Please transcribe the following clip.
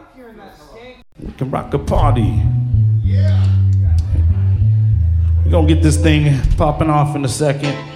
We can rock a party. We're gonna get this thing popping off in a second.